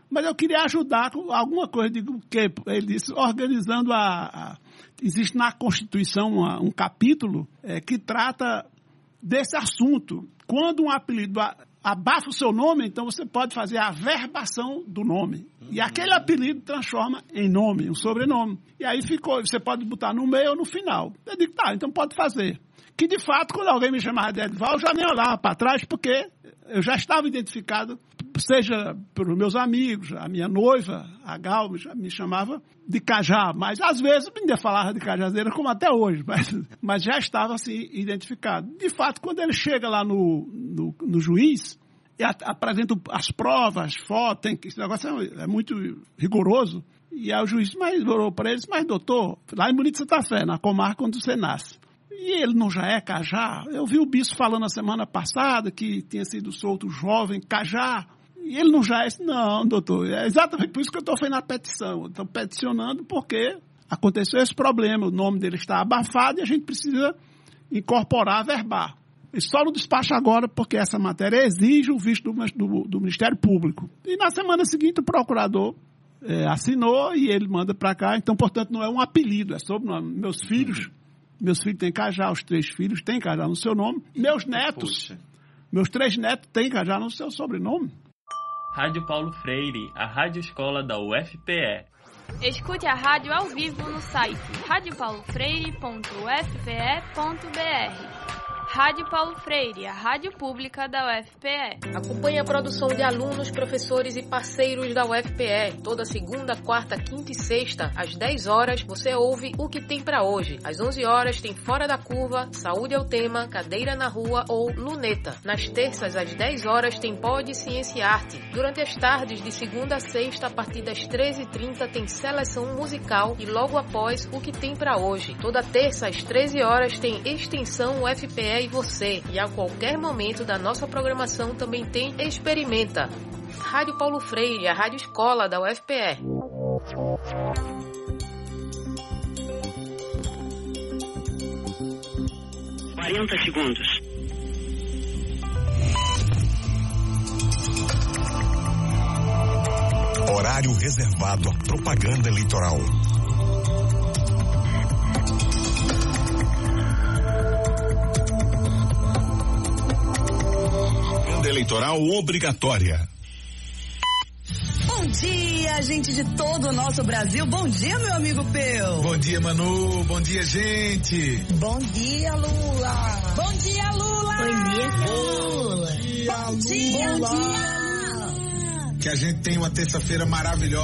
Mas eu queria ajudar com alguma coisa, digo, que ele disse, organizando existe na Constituição um capítulo que trata desse assunto. Quando um apelido abafa o seu nome, então você pode fazer a averbação do nome. E aquele apelido transforma em nome, um sobrenome. E aí você pode botar no meio ou no final. Eu digo, tá, então pode fazer. Que de fato, quando alguém me chamava de Edival, eu já nem olhava para trás, porque eu já estava identificado, seja pelos meus amigos, a minha noiva, a Gal, me chamava de Cajá, mas às vezes ainda falava de Cajazeira, como até hoje, mas já estava assim identificado. De fato, quando ele chega lá no juiz, e apresenta as provas, fotos, esse negócio é muito rigoroso, e aí o juiz olhou para eles, mas doutor, lá em Bonito Santa Fé, na comarca onde você nasce, e ele não já é Cajá? Eu vi o bispo falando na semana passada que tinha sido solto jovem Cajá, e ele não já é... Não, doutor, é exatamente por isso que eu estou fazendo a petição. Estou peticionando porque aconteceu esse problema, o nome dele está abafado e a gente precisa incorporar, verbar. E só não despacha agora porque essa matéria exige o visto do Ministério Público. E na semana seguinte o procurador assinou e ele manda para cá. Então, portanto, não é um apelido, é sobrenome. Meus filhos têm Cajá, os 3 filhos têm Cajá no seu nome. Meus netos, meus 3 netos têm Cajá no seu sobrenome. Rádio Paulo Freire, a rádio escola da UFPE. Escute a rádio ao vivo no site radiopaulofreire.ufpe.br. Rádio Paulo Freire, a rádio pública da UFPE. Acompanhe a produção de alunos, professores e parceiros da UFPE. Toda segunda, quarta, quinta e sexta, às 10 horas, você ouve O Que Tem Pra Hoje. Às 11 horas tem Fora da Curva, Saúde é o Tema, Cadeira na Rua ou Luneta. Nas terças, às 10 horas, tem Pod, Ciência e Arte. Durante as tardes, de segunda a sexta, a partir das 13h30, tem Seleção Musical e logo após O Que Tem Pra Hoje. Toda terça, às 13 horas, tem Extensão UFPE e você. E a qualquer momento da nossa programação também tem Experimenta. Rádio Paulo Freire, a rádio escola da UFPE. segundos. Horário reservado à propaganda eleitoral. Eleitoral obrigatória. Bom dia, gente de todo o nosso Brasil. Bom dia, meu amigo Peu. Bom dia, Manu. Bom dia, gente. Bom dia, Lula. Bom dia, Lula. Bom dia, Lula. Bom dia, Lula. Que a gente tenha uma terça-feira maravilhosa.